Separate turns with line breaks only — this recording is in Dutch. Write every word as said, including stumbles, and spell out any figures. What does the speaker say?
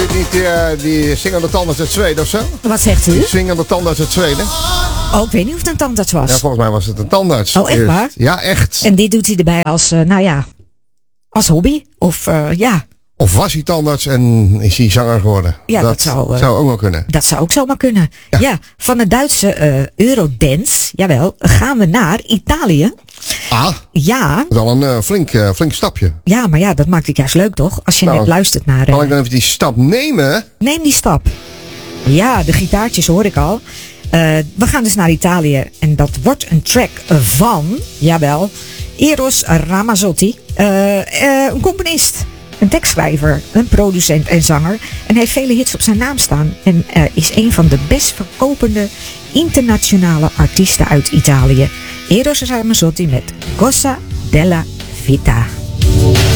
dit niet uh, die zingende tandarts uit Zweden of zo?
Wat zegt u?
Die zingende tandarts uit Zweden.
Oh, ik weet niet of het een tandarts was.
Ja, volgens mij was het een tandarts.
Oh, echt waar?
Ja, echt.
En dit doet hij erbij als, uh, nou ja, als hobby? Of uh, ja...
Of was hij tandarts en is hij zanger geworden?
Ja, dat,
dat
zou, uh,
zou ook wel kunnen.
Dat zou ook zomaar kunnen. Ja, ja van de Duitse uh, Eurodance, jawel, gaan we naar Italië.
Ah,
ja.
Dat is al een uh, flink, uh, flink stapje.
Ja, maar ja, dat maakt het juist leuk, toch? Als je nou, net luistert naar... Uh,
kan ik dan even die stap nemen?
Neem die stap. Ja, de gitaartjes hoor ik al. Uh, we gaan dus naar Italië. En dat wordt een track van, jawel, Eros Ramazzotti. Uh, uh, een componist. Een tekstschrijver, een producent en zanger. En hij heeft vele hits op zijn naam staan. En uh, is een van de best verkopende internationale artiesten uit Italië. Eros Ramazzotti met Cosa della Vita.